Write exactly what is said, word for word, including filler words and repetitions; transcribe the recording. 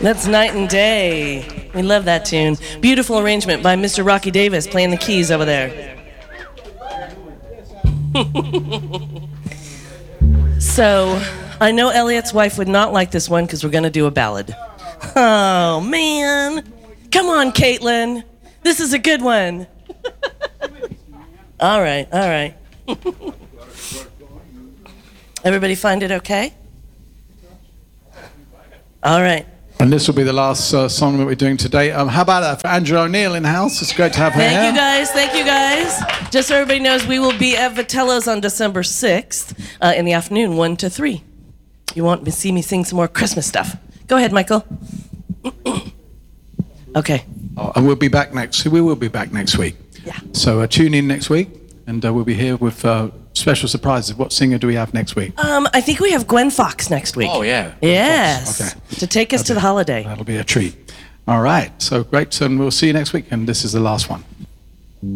That's Night and Day. We love that tune. Beautiful arrangement by Mister Rocky Davis playing the keys over there. So, I know Elliot's wife would not like this one because we're going to do a ballad. Oh, man. Come on, Caitlin. This is a good one. All right, all right. Everybody find it okay? All right. And this will be the last uh, song that we're doing today. Um, how about that for Angela O'Neill in the house? It's great to have her Thank here. you guys, thank you guys. Just so everybody knows, we will be at Vitello's on December sixth uh, in the afternoon, one to three. You want to see me sing some more Christmas stuff? Go ahead, Michael. Okay. Oh, and we'll be back next. We will be back next week. Yeah. So uh, tune in next week, and uh, we'll be here with uh, special surprises. What singer do we have next week? Um, I think we have Gwen Fox next week. Oh yeah. Yes. Okay. To take us That'll to the be, holiday. That'll be a treat. All right. So great. So we'll see you next week, and this is the last one.